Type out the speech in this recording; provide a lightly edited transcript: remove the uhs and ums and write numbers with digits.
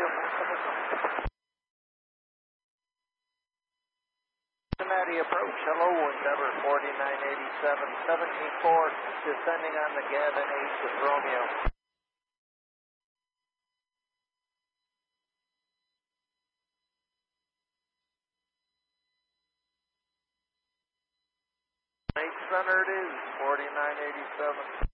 Cincinnati approach, hello, Endeavor 4987, 17-4, descending on the Gavin H with Romeo. Center it is, 4987.